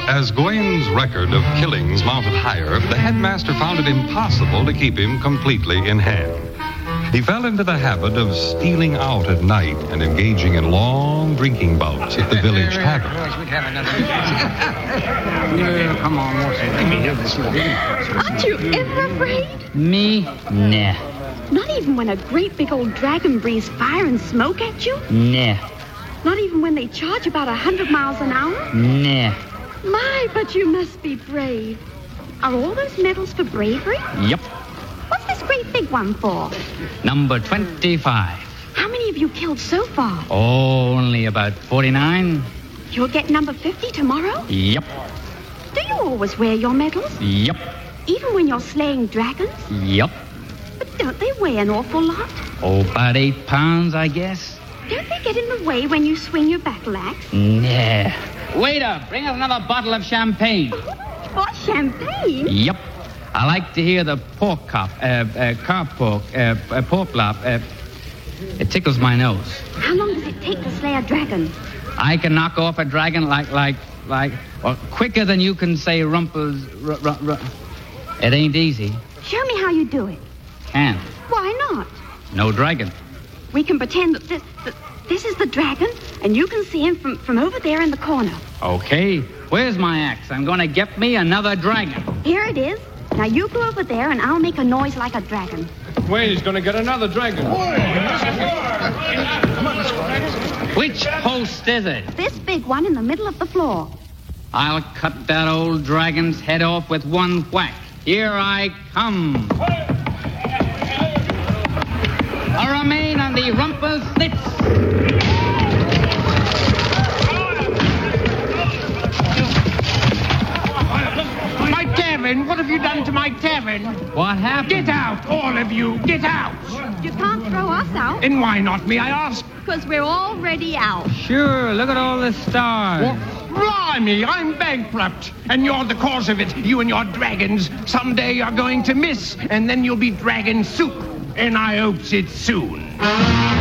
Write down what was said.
As Gawain's record of killings mounted higher, the headmaster found it impossible to keep him completely in hand. He fell into the habit of stealing out at night and engaging in long drinking bouts at the village tavern. Come on, Aren't you ever afraid? Me? Nah. Not even when a great big old dragon breathes fire and smoke at you? Nah. Not even when they charge about 100 miles an hour? Nah. My, but you must be brave. Are all those medals for bravery? Yep. What's this great big one for? Number 25. How many have you killed so far? Only about 49. You'll get number 50 tomorrow? Yep. Do you always wear your medals? Yep. Even when you're slaying dragons? Yep. But don't they weigh an awful lot? Oh, about 8 pounds, I guess. Don't they get in the way when you swing your battle axe? Nah. Waiter, bring us another bottle of champagne. What, champagne? Yep. I like to hear the pork pork lap. It tickles my nose. How long does it take to slay a dragon? I can knock off a dragon well, quicker than you can say rumples. It ain't easy. Show me how you do it. Can't. Why not? No dragon. We can pretend that this is the dragon, and you can see him from over there in the corner. Okay. Where's my axe? I'm going to get me another dragon. Here it is. Now you go over there, and I'll make a noise like a dragon. Wait, he's going to get another dragon. Which post is it? This big one in the middle of the floor. I'll cut that old dragon's head off with one whack. Here I come. I remain on the rumper slits. My tavern? What have you done to my tavern? What happened? Get out, all of you. Get out. You can't throw us out, And why not, may I ask? because we're already out. Sure, look at all the stars. Well, blimey, I'm bankrupt. And you're the cause of it. You and your dragons. Someday you're going to miss, and then you'll be dragon soup. And I hopes it's soon.